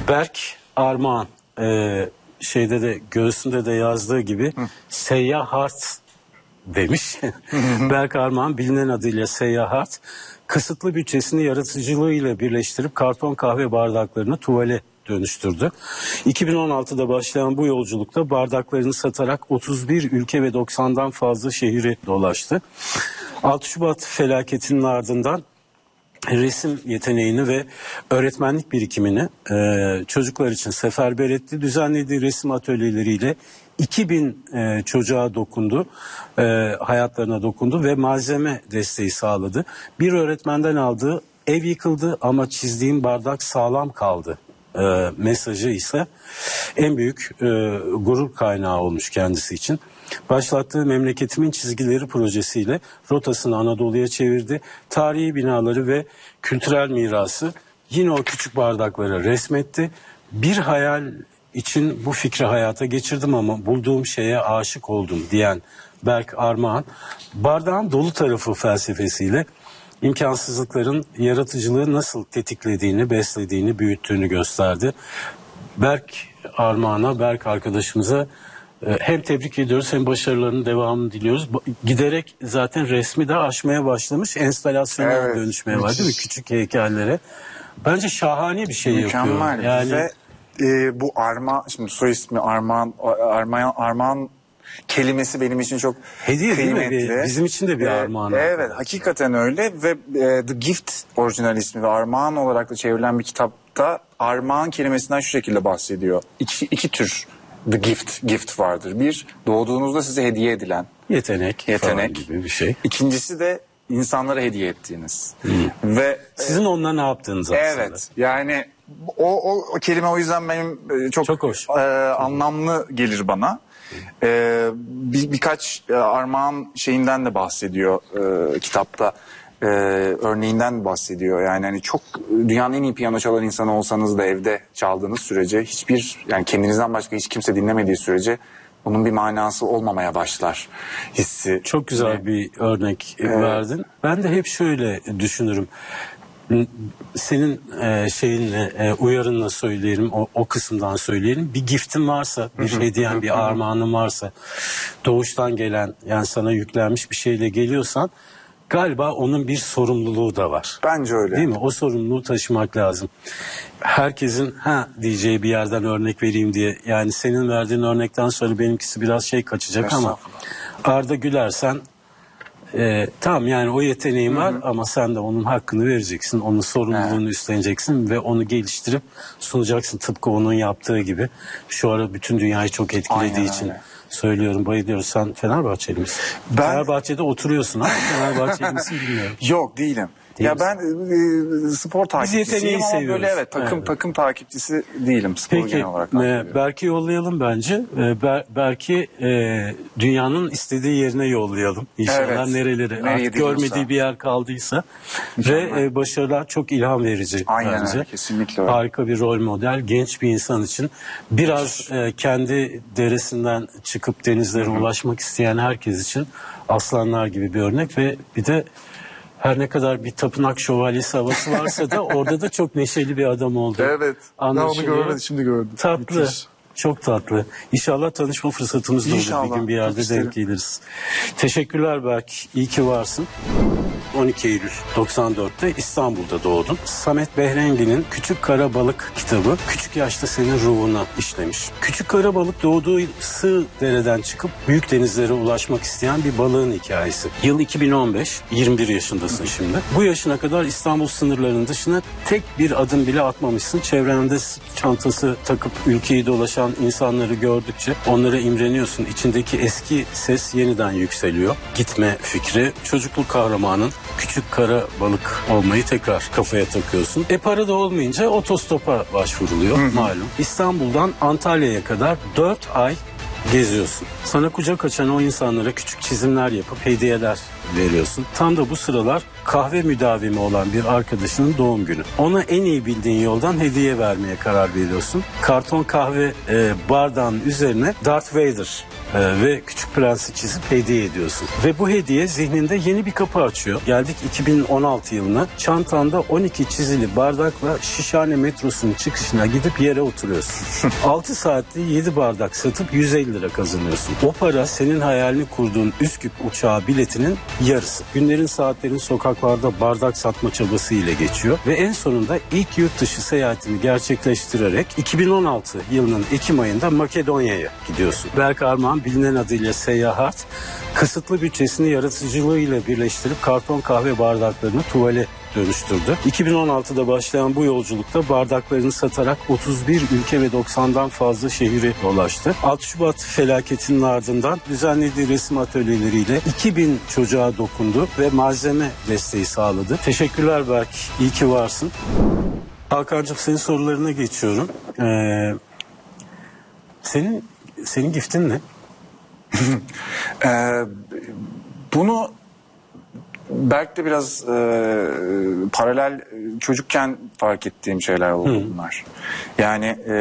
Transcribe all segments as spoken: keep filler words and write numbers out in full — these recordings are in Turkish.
Berk Armağan e, şeyde de göğsünde de yazdığı gibi Hı. Seyyahat demiş. Berk Armağan bilinen adıyla Seyyahat, kısıtlı bütçesini yaratıcılığıyla birleştirip karton kahve bardaklarını tuvale dönüştürdü. iki bin on altıda başlayan bu yolculukta bardaklarını satarak otuz bir ülke ve doksandan fazla şehri dolaştı. altı Şubat felaketinin ardından resim yeteneğini ve öğretmenlik birikimini e, çocuklar için seferber etti. Düzenlediği resim atölyeleriyle iki bin e, çocuğa dokundu, e, hayatlarına dokundu ve malzeme desteği sağladı. Bir öğretmenden aldığı "ev yıkıldı ama çizdiğim bardak sağlam kaldı" e, mesajı ise en büyük e, gurur kaynağı olmuş kendisi için. Başlattığı Memleketimin Çizgileri projesiyle rotasını Anadolu'ya çevirdi. Tarihi binaları ve kültürel mirası yine o küçük bardaklara resmetti. Bir hayal için bu fikri hayata geçirdim ama bulduğum şeye aşık oldum diyen Berk Armağan, bardağın dolu tarafı felsefesiyle imkansızlıkların yaratıcılığı nasıl tetiklediğini, beslediğini, büyüttüğünü gösterdi. Berk Armağan'a, Berk arkadaşımıza hem tebrik ediyoruz hem başarılarının devamını diliyoruz. Giderek zaten resmi de aşmaya başlamış, enstalasyona evet, dönüşmeye var değil mi? Küçük heykellere. Bence şahane bir şey Mükemmel. yapıyor. Yani ve e, bu Arma, şimdi soy ismi Armağan, Armağan, Armağan kelimesi benim için çok hediye kıymetli. Değil mi? Bizim için de bir armağan. Ee, evet, hakikaten öyle ve e, The Gift orijinal ismi ve armağan olarak da çevrilen bir kitapta armağan kelimesinden şu şekilde bahsediyor. İki, iki tür The Gift, gift vardır. Bir, doğduğunuzda size hediye edilen yetenek, yetenek gibi bir şey. İkincisi de insanlara hediye ettiğiniz. Hmm. Ve sizin onunla ne yaptığınız aslında. Evet, yani o, o, o kelime o yüzden benim çok, çok hoş. E, anlamlı gelir bana. Ee, bir, birkaç e, armağan şeyinden de bahsediyor e, kitapta, e, örneğinden bahsediyor. Yani hani çok dünyanın en iyi piyano çalan insanı olsanız da evde çaldığınız sürece hiçbir, yani kendinizden başka hiç kimse dinlemediği sürece bunun bir manası olmamaya başlar hissi. Çok güzel ee, bir örnek evet. verdin. Ben de hep şöyle düşünürüm. Senin e, şeyinle, e, uyarınla söyleyelim, o, o kısımdan söyleyelim. Bir giftin varsa, bir hediyen, bir armağanın varsa, doğuştan gelen, yani sana yüklenmiş bir şeyle geliyorsan, galiba onun bir sorumluluğu da var. Bence öyle. Değil mi? O sorumluluğu taşımak lazım. Herkesin ha diyeceği bir yerden örnek vereyim diye, yani senin verdiğin örnekten sonra benimkisi biraz şey kaçacak ama Arda Gülersen, Ee, tamam yani o yeteneğin var, hı hı, ama sen de onun hakkını vereceksin, onun sorumluluğunu evet. üstleneceksin ve onu geliştirip sunacaksın, tıpkı onun yaptığı gibi. Şu ara bütün dünyayı çok etkilediği Aynen için öyle. Söylüyorum, bayılıyoruz. Sen Fenerbahçeli misin? Ben... Fenerbahçe'de oturuyorsun ama Fenerbahçeli misin bilmiyorum. Yok değilim. Değil ya misin? Ben e, spor takipçisiyim ama böyle evet takım evet. takım takipçisi değilim spor Peki, genel olarak. Peki Berk'i yollayalım bence. Ber, Berk'i e, dünyanın istediği yerine yollayalım. İnşallah evet. nerelere Nereye artık görmediği bir yer kaldıysa. Ve e, başarılar çok ilham verici. Aynen bence. Öyle, kesinlikle öyle. Harika bir rol model. Genç bir insan için. Biraz e, kendi deresinden çıkıp denizlere Hı-hı. ulaşmak isteyen herkes için aslanlar gibi bir örnek ve bir de her ne kadar bir tapınak şövalyesi havası varsa da orada da çok neşeli bir adam oldu. Evet. Anlaşılıyor. Ben onu görmedim, şimdi gördüm. Tatlı. Müthiş. Çok tatlı. İnşallah tanışma fırsatımız da olur. Bir gün bir yerde denk geliriz. Teşekkürler Berk. İyi ki varsın. on iki Eylül doksan dörtte İstanbul'da doğdun. Samet Behrengi'nin Küçük Kara Balık kitabı küçük yaşta senin ruhuna işlemiş. Küçük Kara Balık doğduğu sığ dereden çıkıp büyük denizlere ulaşmak isteyen bir balığın hikayesi. Yıl iki bin on beş, yirmi bir yaşındasın şimdi. Bu yaşına kadar İstanbul sınırlarının dışına tek bir adım bile atmamışsın. Çevrende çantası takıp ülkeyi dolaşan insanları gördükçe onlara imreniyorsun. İçindeki eski ses yeniden yükseliyor. Gitme fikri, çocukluk kahramanın küçük kara balık olmayı tekrar kafaya takıyorsun. E para da olmayınca otostopa başvuruluyor hı hı. malum. İstanbul'dan Antalya'ya kadar dört ay geziyorsun. Sana kucak açan o insanlara küçük çizimler yapıp hediyeler veriyorsun. Tam da bu sıralar kahve müdavimi olan bir arkadaşının doğum günü. Ona en iyi bildiğin yoldan hediye vermeye karar veriyorsun. Karton kahve e, bardağının üzerine Darth Vader e, ve Küçük Prens'i çizip hediye ediyorsun. Ve bu hediye zihninde yeni bir kapı açıyor. Geldik iki bin on altı yılına. Çantanda on iki çizili bardakla Şişhane metrosunun çıkışına gidip yere oturuyorsun. altı saatte yedi bardak satıp yüz elli lira kazanıyorsun. O para senin hayalini kurduğun Üsküp uçağı biletinin yarısı. Günlerin saatlerin sokaklarda bardak satma çabası ile geçiyor ve en sonunda ilk yurt dışı seyahatini gerçekleştirerek iki bin on altı yılının Ekim ayında Makedonya'ya gidiyorsun. Berk Armağan bilinen adıyla Seyyahat, kısıtlı bütçesini yaratıcılığıyla birleştirip karton kahve bardaklarını tuvale dönüştürdü. iki bin on altıda başlayan bu yolculukta bardaklarını satarak otuz bir ülke ve doksandan fazla şehire dolaştı. altı Şubat felaketinin ardından düzenlediği resim atölyeleriyle iki bin çocuğa dokundu ve malzeme desteği sağladı. Teşekkürler Berk, iyi ki varsın. Hakan'cığım senin sorularına geçiyorum. Ee, senin senin giftin ne? ee, bunu Berk'te biraz e, paralel çocukken fark ettiğim şeyler oldu Hı. bunlar. Yani e,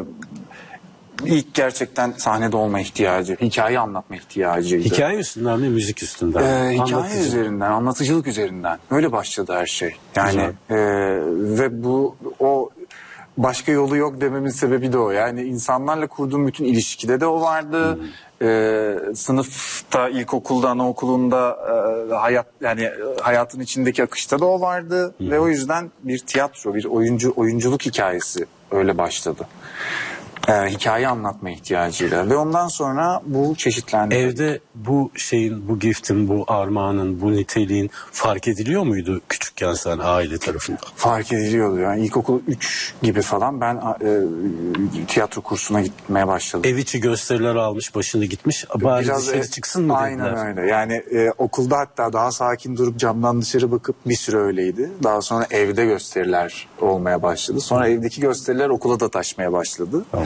ilk gerçekten sahnede olma ihtiyacı, hikaye anlatma ihtiyacıydı. Hikaye üstünden mi, müzik üstünden? Ee, hikaye üzerinden, anlatıcılık üzerinden. Öyle başladı her şey. Yani e, ve bu o başka yolu yok dememin sebebi de o. Yani insanlarla kurduğum bütün ilişkide de o vardı. Hmm. Ee, sınıfta, ilkokulda, anaokulunda e, hayat yani hayatın içindeki akışta da o vardı hmm. ve o yüzden bir tiyatro, bir oyuncu oyunculuk hikayesi öyle başladı. Ee, hikaye anlatma ihtiyacıyla ve ondan sonra bu çeşitlendi. Evde bu şeyin, bu giftin, bu armağanın, bu niteliğin fark ediliyor muydu küçükken sen aile tarafından? Fark ediliyordu yani ilkokul üç gibi falan ben e, tiyatro kursuna gitmeye başladım. Ev içi gösteriler almış, başını gitmiş. Bari biraz dışarı e, çıksın mı aynen dediler? Aynen öyle. Yani e, okulda hatta daha sakin durup camdan dışarı bakıp bir süre öyleydi. Daha sonra evde gösteriler olmaya başladı. Sonra hmm. evdeki gösteriler okula da taşmaya başladı. Tamam.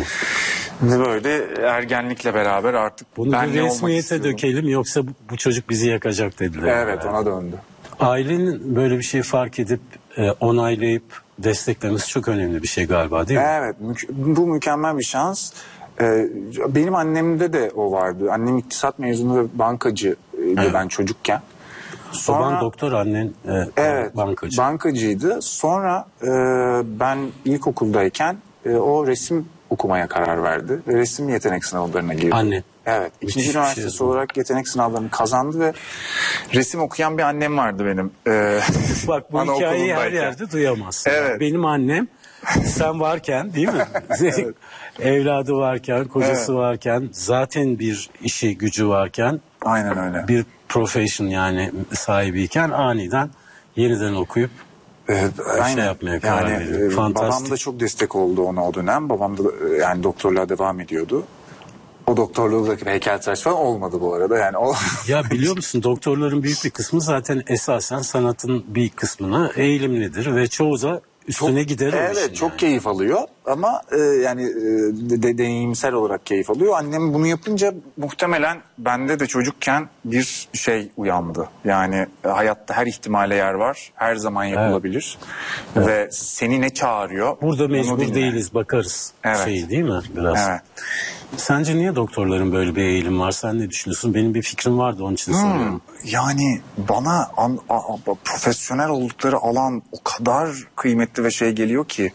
Ve böyle ergenlikle beraber artık bunu ben bir resmiyete dökelim yoksa bu, bu çocuk bizi yakacak dediler. Evet yani. Ona döndü. Ailenin böyle bir şey fark edip e, onaylayıp desteklemesi çok önemli bir şey galiba değil mi? Evet mü- bu mükemmel bir şans. Ee, benim annemde de o vardı. Annem iktisat mezunu ve bankacıydı evet. ben çocukken. Sonra, baban doktor, annen e, evet, bankacı. Bankacıydı. Sonra e, ben ilkokuldayken e, o resim okumaya karar verdi ve resim yetenek sınavlarına girdi. Anne. Evet. İkinci üniversitesi şey olarak yetenek sınavlarını kazandı ve resim okuyan bir annem vardı benim. Ee, Bak bu hikayeyi her yerde duyamazsın. Evet. Benim annem sen varken değil mi? Evet. Evladı varken, kocası evet. varken, zaten bir işi gücü varken. Aynen öyle. Bir profession yani sahibiyken aniden yeniden okuyup Evet, şey yapmaya karar yani, veriyor. Fantastik. Babam da çok destek oldu ona o dönem. Babam da yani doktorluğa devam ediyordu. O doktorluğundaki heykeltıraş falan olmadı bu arada. Yani o... Ya biliyor musun doktorların büyük bir kısmı zaten esasen sanatın bir kısmına eğilimlidir ve çoğu da üstüne çok, gider o evet, işin. çok yani. keyif alıyor ama e, yani e, de, deneyimsel olarak keyif alıyor. Annem bunu yapınca muhtemelen bende de çocukken bir şey uyandı. Yani e, hayatta her ihtimale yer var. Her zaman yapılabilir. Evet. Ve evet. seni ne çağırıyor? Burada mecbur değiliz, bakarız. Evet. Şey değil mi biraz? Evet. Sence niye doktorların böyle bir eğilim var? Sen ne düşünüyorsun? Benim bir fikrim vardı onun için hmm, soruyorum. Yani bana an, a, a, profesyonel oldukları alan o kadar kıymetli ve şey geliyor ki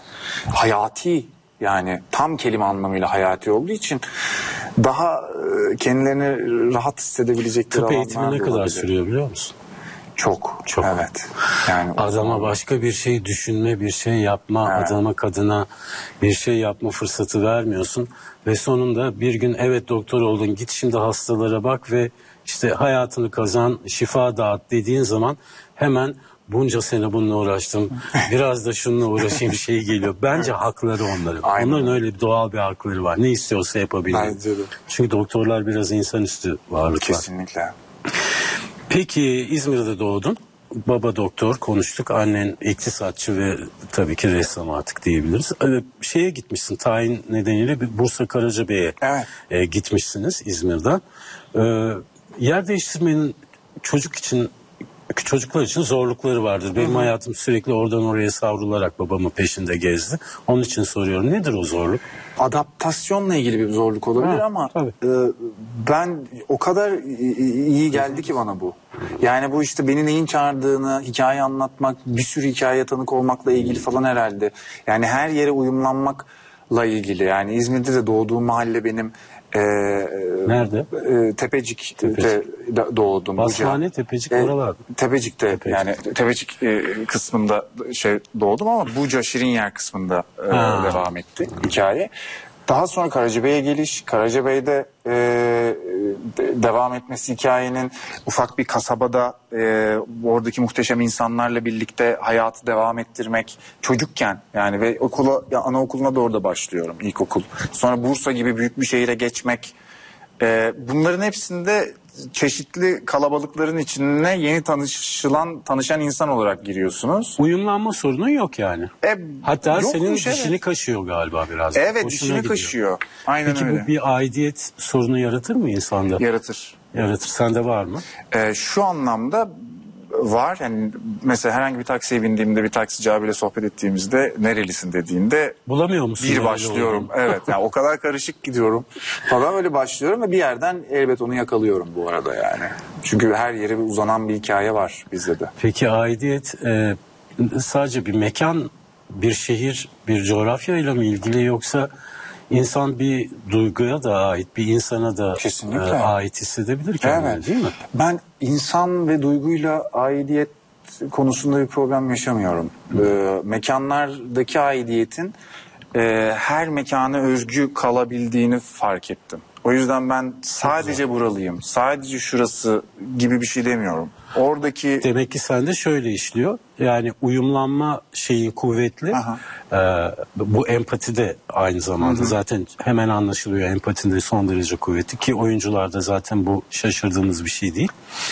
hayati yani tam kelime anlamıyla hayati olduğu için daha e, kendilerini rahat hissedebilecekleri alanlar. Tıp eğitimi ne kadar olabilir. Sürüyor biliyor musun? Çok. Çok. Evet. Yani adama zaman... başka bir şey düşünme, bir şey yapma, evet. adama kadına bir şey yapma fırsatı vermiyorsun. Ve sonunda bir gün evet doktor oldun, git şimdi hastalara bak ve işte hayatını kazan, şifa dağıt dediğin zaman hemen bunca sene bununla uğraştım, biraz da şununla uğraşayım şey geliyor. Bence hakları onların. Aynen. Onların öyle bir doğal bir hakları var. Ne istiyorsa yapabilir. Çünkü doktorlar biraz insanüstü varlıklar. Kesinlikle. Peki İzmir'de doğdun. Baba doktor konuştuk. Annen iktisatçı ve tabii ki ressam artık diyebiliriz. Ee, şeye gitmişsin tayin nedeniyle bir Bursa Karacabey'e evet. e, gitmişsiniz İzmir'den. Ee, yer değiştirmenin çocuk için çocuklar için zorlukları vardır. Benim Hı-hı. hayatım sürekli oradan oraya savrularak babamın peşinde gezdi. Onun için soruyorum, nedir o zorluk? Adaptasyonla ilgili bir zorluk olabilir ha, ama e, ben o kadar iyi geldi ki bana bu. Yani bu işte beni neyin çağırdığını, hikaye anlatmak, bir sürü hikayeye tanık olmakla ilgili falan herhalde. Yani her yere uyumlanmakla ilgili. Yani İzmir'de de doğduğum mahalle benim. Ee, Nerede? E, Tepecik'te Tepecik. doğdum. Basmane, Tepecik e, oralar. Tepecik'te Tepecik. yani Tepecik e, kısmında şey doğdum ama Buca Şirinyer kısmında e, devam etti hikaye. Daha sonra Karacabey'e geliş, Karacabey'de e, de, devam etmesi hikayenin ufak bir kasabada e, oradaki muhteşem insanlarla birlikte hayatı devam ettirmek çocukken yani ve okula ya, anaokuluna da orada başlıyorum ilkokul. Sonra Bursa gibi büyük bir şehire geçmek e, bunların hepsinde çeşitli kalabalıkların içine yeni tanışılan tanışan insan olarak giriyorsunuz. Uyumlanma sorunun yok yani. E, Hatta yokmuş, senin dişini evet. kaşıyor galiba biraz. Evet, hoşuna dişini gidiyor. Kaşıyor. Aynen Peki öyle. Peki bu bir aidiyet sorunu yaratır mı insanda? Yaratır. Yaratır. Sende var mı? E, şu anlamda var. Yani mesela herhangi bir taksiye bindiğimde bir taksici abiyle sohbet ettiğimizde nerelisin dediğinde bulamıyor musun? Bir başlıyorum. Evet. Yani o kadar karışık gidiyorum. Falan öyle başlıyorum ve bir yerden elbet onu yakalıyorum bu arada yani. Çünkü her yere bir uzanan bir hikaye var bizde de. Peki aidiyet e, sadece bir mekan, bir şehir, bir coğrafyayla mı ilgili yoksa İnsan bir duyguya da ait, bir insana da e, ait hissedebilir kendini, evet. değil mi? Ben insan ve duyguyla aidiyet konusunda bir problem yaşamıyorum. Ee, mekanlardaki aidiyetin e, her mekana özgü kalabildiğini fark ettim. O yüzden ben sadece buralıyım, sadece şurası gibi bir şey demiyorum. Oradaki demek ki sende şöyle işliyor. Yani uyumlanma şeyin kuvvetli. Ee, bu empati de aynı zamanda hı hı. zaten hemen anlaşılıyor. Empatinin de son derece kuvvetli ki oyuncularda zaten bu şaşırdığımız bir şey değil.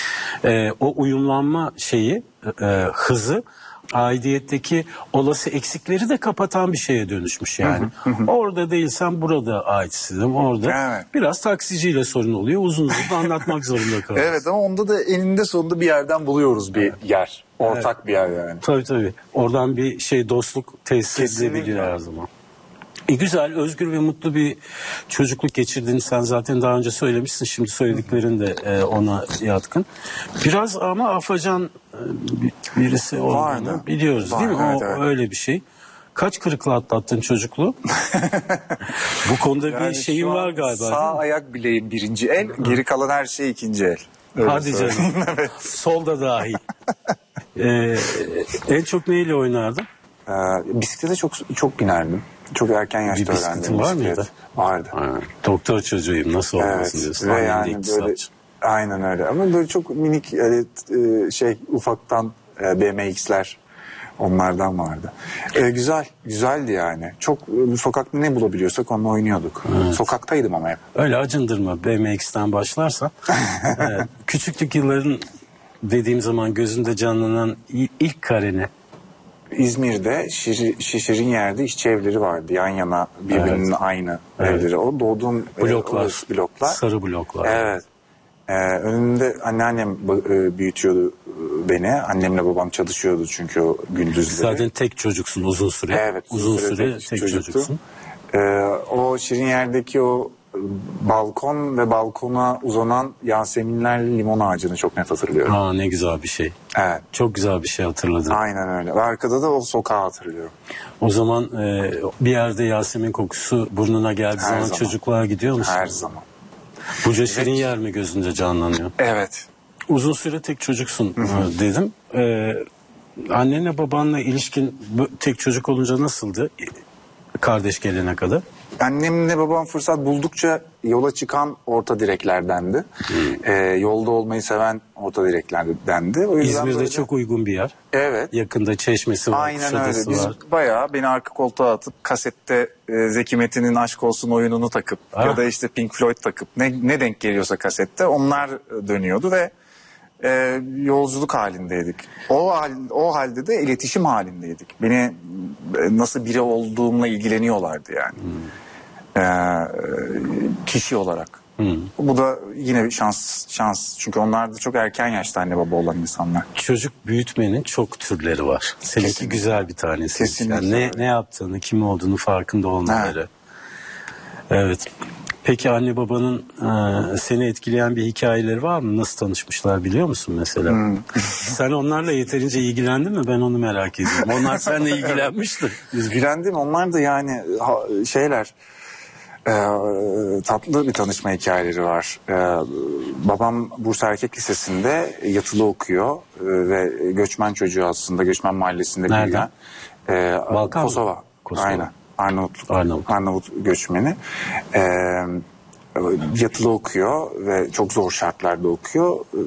Ee, o uyumlanma şeyi e, hızı aidiyetteki olası eksikleri de kapatan bir şeye dönüşmüş yani. Hı hı hı. Orada değilsem burada ait hissediyorum. Orada evet. biraz taksiciyle sorun oluyor. Uzun uzun anlatmak zorunda kalıyoruz. Evet ama onda da eninde sonunda bir yerden buluyoruz bir evet. yer. Ortak evet. bir yer yani. Tabii tabii. Oradan bir şey dostluk tesis edilebiliyor her zaman. E güzel, özgür ve mutlu bir çocukluk geçirdiğini sen zaten daha önce söylemişsin. Şimdi söylediklerin de e, ona yatkın. Biraz ama afacan e, birisi olduğunu biliyoruz Var, değil mi? Evet, o evet. öyle bir şey. Kaç kırıkla atlattın çocukluğu? Bu konuda yani bir şeyin var galiba. Sağ ayak bileğim birinci el, geri kalan her şey ikinci el. Öyle Hadi canım. evet. Solda dahil. ee, en çok neyle oynardın? Ee, bisiklete çok çok binerdim. Çok erken yaşta öğrendim. Bir bisikletin var mıydı? Vardı. Ha, doktor çocuğuyum nasıl olmasın evet, diyorsun. Ve yani böyle, aynen öyle. Ama böyle çok minik evet, şey ufaktan B M X'ler onlardan vardı. Ee, güzel, güzeldi yani. Çok sokakta ne bulabiliyorsak onunla oynuyorduk. Evet. Sokaktaydım ama hep. Öyle acındırma B M X'ten başlarsa. evet, küçüklük yılların dediğim zaman gözünde canlanan ilk kareni. İzmir'de şir, şişirin yerde işçi evleri vardı. Yan yana birbirinin evet. aynı evet. evleri. O doğduğum bloklar, e, bloklar. Sarı bloklar. Evet. Ee, önünde anneannem e, büyütüyordu beni. Annemle babam çalışıyordu çünkü o gündüzleri. Zaten tek çocuksun uzun süre. Evet. Uzun, uzun süre, süre tek, tek çocuksun. Ee, o şirin yerdeki o balkon ve balkona uzanan Yaseminler limon ağacını çok net hatırlıyorum. Aa ne güzel bir şey. Evet. Çok güzel bir şey hatırladım. Aynen öyle. Ve arkada da o sokağı hatırlıyorum. O zaman e, bir yerde Yasemin kokusu burnuna geldiği zaman, zaman çocukluğa gidiyor musun? Her zaman. Buca şirin evet. yer mi gözünde canlanıyor? Evet. Uzun süre tek çocuksun Hı-hı. dedim. Ee, annenle babanla ilişkin tek çocuk olunca nasıldı? Kardeş gelene kadar. Annemle babam fırsat buldukça yola çıkan orta direklerdendi. Hmm. Ee, yolda olmayı seven orta direklerdendi. O yüzden İzmir'de böyle... çok uygun bir yer. Evet. Yakında çeşmesi var. Aynen öyle. Biz var. Bayağı beni arka koltuğa atıp kasette e, Zeki Metin'in Aşk Olsun oyununu takıp ha. ya da işte Pink Floyd takıp ne, ne denk geliyorsa kasette onlar dönüyordu ve e, yolculuk halindeydik. O, hal, o halde de iletişim halindeydik. Beni e, nasıl biri olduğumla ilgileniyorlardı yani. Hmm. Ee, kişi olarak. Bu da yine bir şans şans çünkü onlar da çok erken yaşta anne baba olan insanlar. Çocuk büyütmenin çok türleri var. Seninki Kesinlikle. güzel bir tanesi. Kesinlikle Yani ne, öyle. ne yaptığını, kim olduğunu farkında olmaları. Evet. Peki anne babanın e, seni etkileyen bir hikayeleri var mı? Nasıl tanışmışlar biliyor musun mesela? Hmm. Sen onlarla yeterince ilgilendin mi? Ben onu merak ediyorum. Onlar seninle ilgilenmiştir. İlgilendim. Onlar da yani ha- şeyler e, tatlı bir tanışma hikayeleri var. E, babam Bursa Erkek Lisesi'nde yatılı okuyor e, ve göçmen çocuğu aslında göçmen mahallesinde Nereden? büyüyen. E, Balkan mı? Kosova. Kosova. Aynen. Arnavutluk. Arnavut. Arnavut göçmeni. E, yatılı okuyor ve çok zor şartlarda okuyor. E,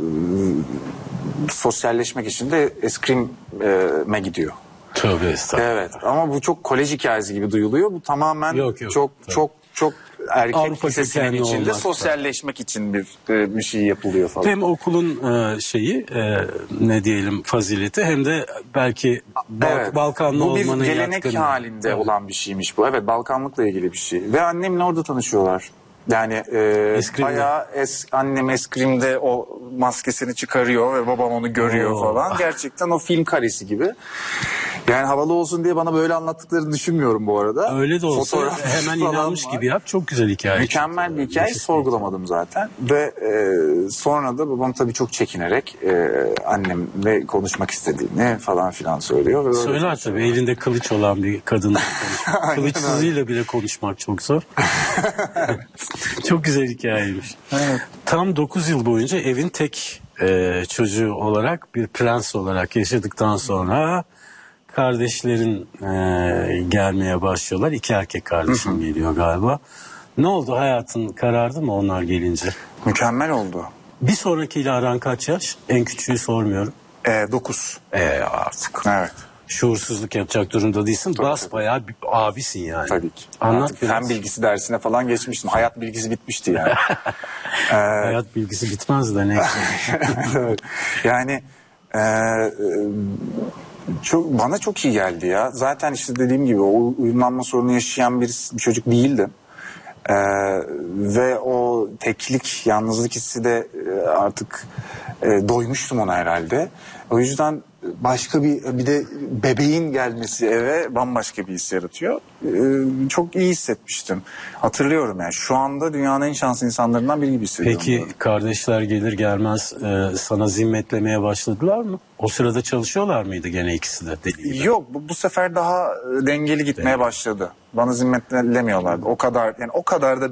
sosyalleşmek için de eskrim'e gidiyor. Tövbe estağfurullah. Evet ama bu çok kolej hikayesi gibi duyuluyor. Bu tamamen Yok, yok. çok Tabii. çok çok erkek Avrupa lisesinin kökenli içinde olmaz. sosyalleşmek için bir e, bir şey yapılıyor falan. Hem okulun e, şeyi e, ne diyelim fazileti hem de belki Bal- Evet. Balkanlı bu bir olmanın gelenek yatkınlığı. halinde Evet. olan bir şeymiş bu. Evet, Balkanlıkla ilgili bir şey. Ve annemle orada tanışıyorlar. Yani e, Eskrimde. bayağı es, annem eskrimde o maskesini çıkarıyor ve babam onu görüyor Oo. falan. Gerçekten o film karesi gibi. Yani havalı olsun diye bana böyle anlattıklarını düşünmüyorum bu arada. Öyle de olsa Fotoğraf hemen falan inanmış var. gibi yap. Çok güzel hikaye. Mükemmel bir hikaye, Nefis bir sorgulamadım zaten. Ve e, sonra da babam tabii çok çekinerek e, annemle konuşmak istediğini falan filan söylüyor. Ve böyle Söyler konuşuyor. tabii elinde kılıç olan bir kadınla konuşmak. Aynen Kılıçsızıyla bile konuşmak çok zor. Çok güzel hikayeymiş. Tam dokuz yıl boyunca evin tek e, çocuğu olarak bir prens olarak yaşadıktan sonra kardeşlerin e, gelmeye başlıyorlar. İki erkek kardeşim geliyor galiba. Ne oldu, hayatın karardı mı onlar gelince? Mükemmel oldu. Bir sonrakiyle aran kaç yaş? En küçüğü sormuyorum. E, dokuz. E artık. Evet. Şuursuzluk yapacak durumda değilsin. Basbayağı bir abisin yani. Tabii ki. Anlat Artık biraz. fen bilgisi dersine falan geçmiştim. Hayat bilgisi bitmişti yani. Ee, Hayat bilgisi bitmez de neyse. Evet. Yani e, e, çok bana çok iyi geldi ya. Zaten işte dediğim gibi o uyumlanma sorunu yaşayan bir, bir çocuk değildim. Ee, ve o teklik, yalnızlık hissi de e, artık e, doymuştum ona herhalde. O yüzden başka bir bir de bebeğin gelmesi eve bambaşka bir his yaratıyor. Ee, çok iyi hissetmiştim. Hatırlıyorum yani. Şu anda dünyanın en şanslı insanlarından biri gibi hissediyorum. Peki kardeşler gelir gelmez e, sana zimmetlemeye başladılar mı? O sırada çalışıyorlar mıydı gene ikisi de? Deli gibi? Yok, bu, bu sefer daha e, dengeli gitmeye başladı. Bana zimmetlemiyorlardı. O kadar yani o kadar da